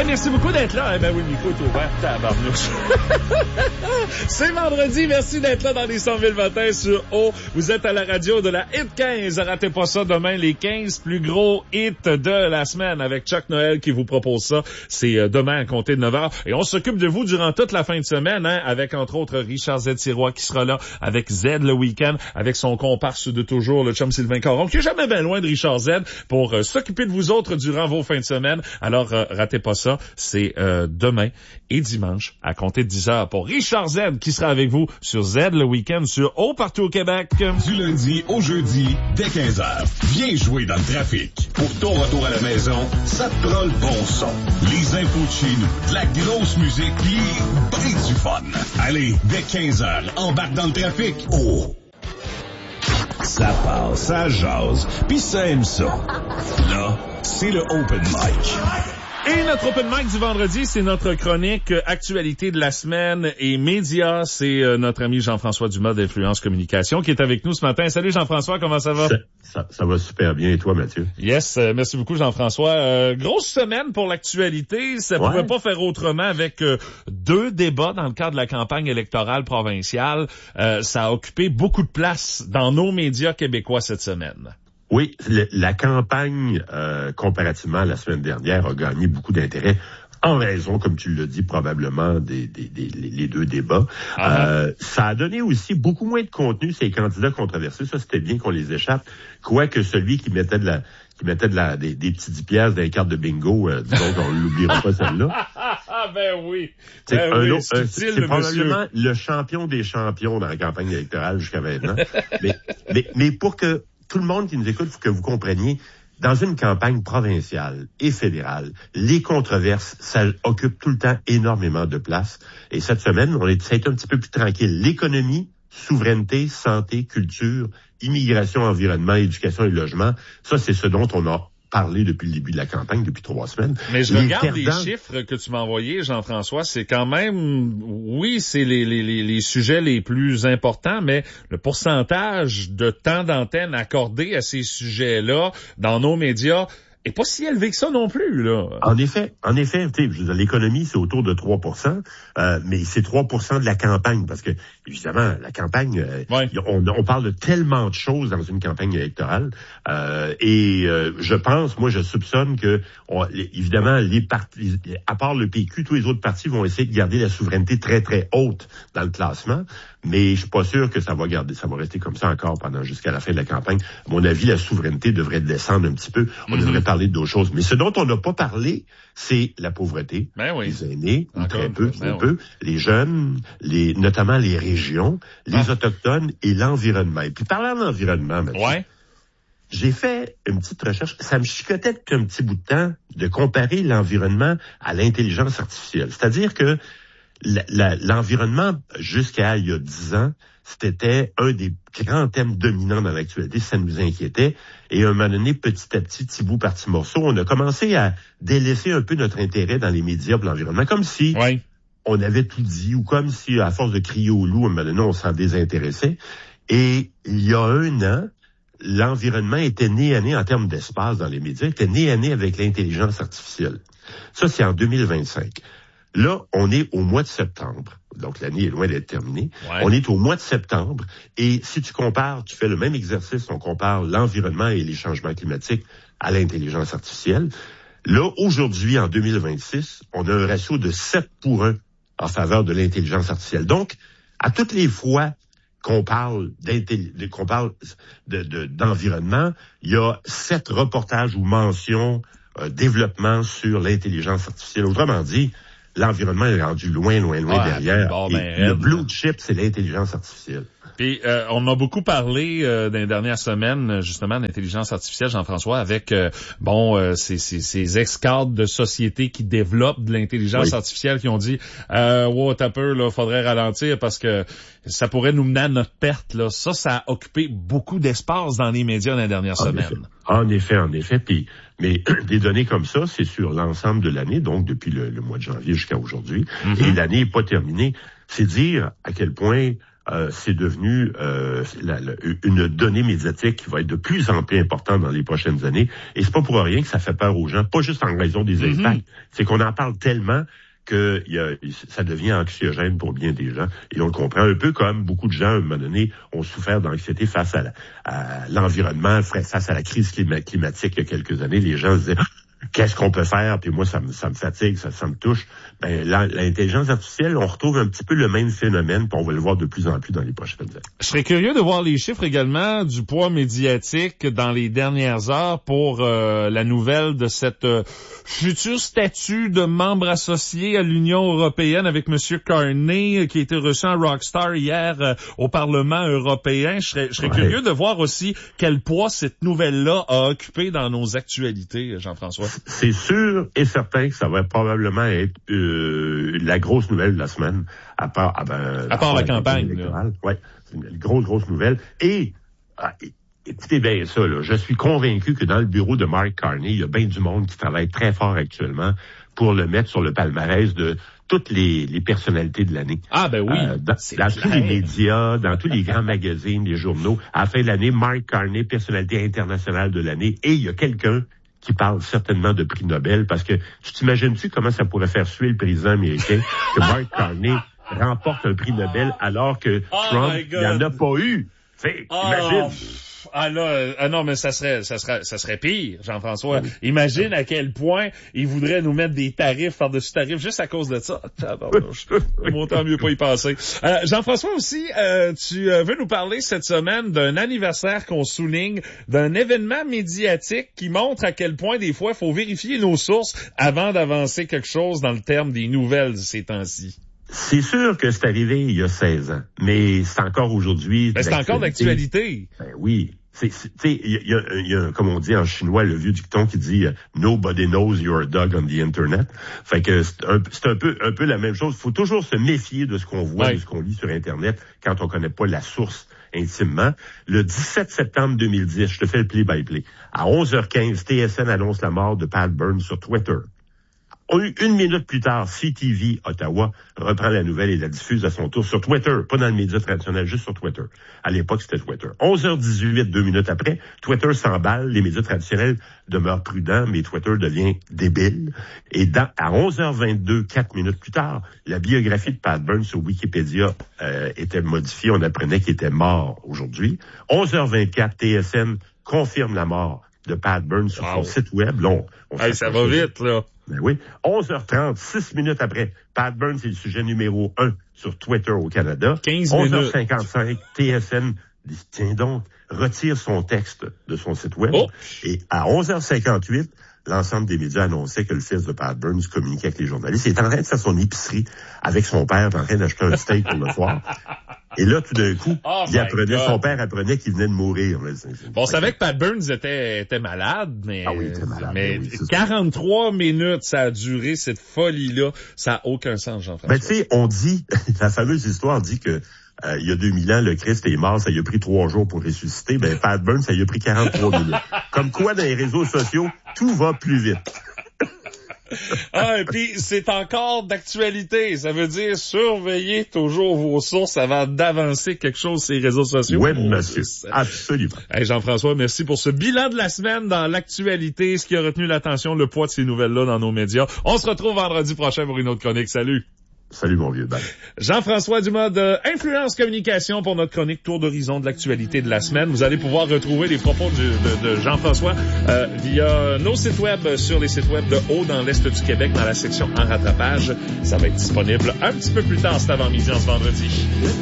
Hey, merci beaucoup d'être là. Eh ben oui, le micro est ouvert. Tabarnouche. C'est vendredi. Merci d'être là dans les 100 000 matins sur O. Vous êtes à la radio de la Hit 15. Ratez pas ça demain, les 15 plus gros hits de la semaine avec Chuck Noël qui vous propose ça. C'est demain à compter de 9h. Et on s'occupe de vous durant toute la fin de semaine, hein, avec entre autres Richard Z. Sirois qui sera là, avec Z le week-end, avec son comparse de toujours, le chum Sylvain Caron, qui est jamais bien loin de Richard Z, pour s'occuper de vous autres durant vos fins de semaine. Alors, ratez pas ça. C'est demain et dimanche à compter de 10h pour Richard Z qui sera avec vous sur Z le week-end sur O partout au Québec. Du lundi au jeudi dès 15h. Viens jouer dans le trafic. Pour ton retour à la maison, ça te prend le bon son. Les infos de chez nous, de la grosse musique pis ben du fun. Allez, dès 15h, embarque dans le trafic. Oh! Ça passe, ça jase, pis ça aime ça. Là, c'est le Open Mic. Et notre Open Mic du vendredi, c'est notre chronique actualité de la semaine et médias. C'est notre ami Jean-François Dumas d'Influence Communication qui est avec nous ce matin. Salut Jean-François, comment ça va? Ça va super bien. Et toi, Mathieu? Yes, merci beaucoup Jean-François. Grosse semaine pour l'actualité. Ça pouvait pas faire autrement avec deux débats dans le cadre de la campagne électorale provinciale. Ça a occupé beaucoup de place dans nos médias québécois cette semaine. Oui, la campagne, comparativement à la semaine dernière, a gagné beaucoup d'intérêt en raison, comme tu l'as dit, probablement les deux débats. Ça a donné aussi beaucoup moins de contenu, ces candidats controversés. Ça, c'était bien qu'on les échappe. Quoique celui qui mettait des petits 10 piastres dans les cartes de bingo, disons qu'on l'oubliera pas celle-là. Ben oui. C'est probablement le champion des champions dans la campagne électorale jusqu'à maintenant. mais pour que tout le monde qui nous écoute, faut que vous compreniez, dans une campagne provinciale et fédérale, les controverses, ça occupe tout le temps énormément de place. Et cette semaine, ça a été un petit peu plus tranquille. L'économie, souveraineté, santé, culture, immigration, environnement, éducation et logement, ça, c'est ce dont on a parlé depuis le début de la campagne, depuis 3 semaines. Mais je regarde les chiffres que tu m'as envoyés, Jean-François, c'est quand même, oui, c'est les sujets les plus importants, mais le pourcentage de temps d'antenne accordé à ces sujets-là dans nos médias est pas si élevé que ça non plus, là. En effet, tu sais, l'économie, c'est autour de 3%, mais c'est 3% de la campagne, parce que, évidemment, la campagne, on parle de tellement de choses dans une campagne électorale, je pense, moi, je soupçonne que, évidemment, les partis, à part le PQ, tous les autres partis vont essayer de garder la souveraineté très, très haute dans le classement, mais je suis pas sûr que ça va rester comme ça encore jusqu'à la fin de la campagne. À mon avis, la souveraineté devrait descendre un petit peu. On devrait parler d'autres choses. Mais ce dont on n'a pas parlé, c'est la pauvreté. Les aînés, très peu, les jeunes, notamment les régions, les autochtones et l'environnement. Et puis, parlant de l'environnement, j'ai fait une petite recherche. Ça me chicotait depuis un petit bout de temps de comparer l'environnement à l'intelligence artificielle. C'est-à-dire que l'environnement, jusqu'à il y a 10 ans, c'était un des grands thèmes dominants dans l'actualité. Ça nous inquiétait. Et à un moment donné, petit à petit bout par petit morceau, on a commencé à délaisser un peu notre intérêt dans les médias pour l'environnement, comme si on avait tout dit, ou comme si, à force de crier au loup, à un moment donné, on s'en désintéressait. Et il y a 1 an, l'environnement était nez à nez en termes d'espace dans les médias, était nez à nez avec l'intelligence artificielle. Ça, c'est en 2025. Là, on est au mois de septembre. Donc, l'année est loin d'être terminée. On est au mois de septembre. Et si tu fais le même exercice, on compare l'environnement et les changements climatiques à l'intelligence artificielle. Là, aujourd'hui, en 2026, on a un ratio de 7:1 en faveur de l'intelligence artificielle. Donc, à toutes les fois qu'on parle d'environnement, il y a 7 reportages ou mentions, développement sur l'intelligence artificielle. Autrement dit, l'environnement est rendu loin derrière. Le blue chip, c'est l'intelligence artificielle. Puis on a beaucoup parlé dans les dernières semaines, justement, d'intelligence artificielle, Jean-François, avec ces ex-cadres de sociétés qui développent de l'intelligence artificielle qui ont dit t'as peur, là, faudrait ralentir parce que ça pourrait nous mener à notre perte, là. Ça a occupé beaucoup d'espace dans les médias dans les dernières semaines. En effet. Mais des données comme ça, c'est sur l'ensemble de l'année, donc depuis le mois de janvier jusqu'à aujourd'hui. Et l'année n'est pas terminée. C'est dire à quel point c'est devenu une donnée médiatique qui va être de plus en plus importante dans les prochaines années. Et c'est pas pour rien que ça fait peur aux gens, pas juste en raison des impacts. C'est qu'on en parle tellement que ça devient anxiogène pour bien des gens. Et on le comprend un peu comme beaucoup de gens, à un moment donné, ont souffert d'anxiété face à l'environnement, face à la crise climatique il y a quelques années. Les gens se disaient qu'est-ce qu'on peut faire? Puis moi, ça me fatigue, ça me touche. Ben, l'intelligence artificielle, on retrouve un petit peu le même phénomène, puis on va le voir de plus en plus dans les prochaines années. Je serais curieux de voir les chiffres également du poids médiatique dans les dernières heures pour la nouvelle de cette futur statut de membre associé à l'Union européenne avec M. Carney, qui a été reçu en Rockstar hier au Parlement européen. Je serais curieux de voir aussi quel poids cette nouvelle-là a occupé dans nos actualités, Jean-François. C'est sûr et certain que ça va probablement être la grosse nouvelle de la semaine, à part la campagne. Ouais, c'est une grosse nouvelle. Et écoutez bien ça, là, je suis convaincu que dans le bureau de Mark Carney, il y a bien du monde qui travaille très fort actuellement pour le mettre sur le palmarès de toutes les personnalités de l'année. Ah ben oui. Dans tous les médias, dans tous les grands magazines, les journaux. À la fin de l'année, Mark Carney, personnalité internationale de l'année. Et il y a quelqu'un qui parle certainement de prix Nobel, parce que tu t'imagines-tu comment ça pourrait faire suer le président américain que Mark Carney remporte un prix Nobel alors que Trump n'en a pas eu? Imagine. Non, mais ça serait pire, Jean-François. Oui. Imagine à quel point ils voudraient nous mettre des tarifs par-dessus tarifs juste à cause de ça. Autant mieux pas y passer. Jean-François aussi, tu veux nous parler cette semaine d'un anniversaire qu'on souligne, d'un événement médiatique qui montre à quel point des fois il faut vérifier nos sources avant d'avancer quelque chose dans le terme des nouvelles de ces temps-ci. C'est sûr que c'est arrivé il y a 16 ans, mais c'est encore aujourd'hui. Ben, c'est encore d'actualité. Ben oui. Il y a, comme on dit en chinois, le vieux dicton qui dit « Nobody knows you're a dog on the Internet ». Fait que c'est un peu la même chose. Il faut toujours se méfier de ce qu'on voit, de ce qu'on lit sur Internet quand on connaît pas la source intimement. Le 17 septembre 2010, je te fais le play-by-play. À 11h15, TSN annonce la mort de Pat Burns sur Twitter. Une minute plus tard, CTV Ottawa reprend la nouvelle et la diffuse à son tour sur Twitter, pas dans le média traditionnel, juste sur Twitter. À l'époque, c'était Twitter. 11h18, 2 minutes après, Twitter s'emballe, les médias traditionnels demeurent prudents, mais Twitter devient débile. Et à 11h22, 4 minutes plus tard, la biographie de Pat Burns sur Wikipédia était modifiée. On apprenait qu'il était mort aujourd'hui. 11h24, TSN confirme la mort de Pat Burns sur son site web. Là, ça va vite, là. Ben oui. 11h30, 6 minutes après, Pat Burns est le sujet numéro 1 sur Twitter au Canada. 15 minutes. 11h55, TSN dit, tiens donc, retire son texte de son site web. Et à 11h58, l'ensemble des médias annonçait que le fils de Pat Burns communiquait avec les journalistes. Il est en train de faire son épicerie avec son père, en train d'acheter un steak pour le soir. Et là, tout d'un coup, son père apprenait qu'il venait de mourir. On savait que Pat Burns était malade, mais, il était malade, mais 43 minutes, ça a duré, cette folie-là. Ça n'a aucun sens, Jean-François. Ben, tu sais, on dit, la fameuse histoire dit que, il y a 2000 ans, le Christ est mort, ça lui a pris 3 jours pour ressusciter. Ben, Pat Burns, ça lui a pris 43 minutes. Comme quoi, dans les réseaux sociaux, tout va plus vite. Et puis c'est encore d'actualité. Ça veut dire surveillez toujours vos sources avant d'avancer quelque chose sur les réseaux sociaux. Oui, monsieur. Absolument. Hey, Jean-François, merci pour ce bilan de la semaine dans l'actualité, ce qui a retenu l'attention, le poids de ces nouvelles-là dans nos médias. On se retrouve vendredi prochain pour une autre chronique. Salut. Salut, mon vieux. Bye. Jean-François Dumas de Influence Communication pour notre chronique Tour d'horizon de l'actualité de la semaine. Vous allez pouvoir retrouver les propos de Jean-François via nos sites web, sur les sites web de Haut dans l'Est du Québec, dans la section En rattrapage. Ça va être disponible un petit peu plus tard cet avant-midi en ce vendredi.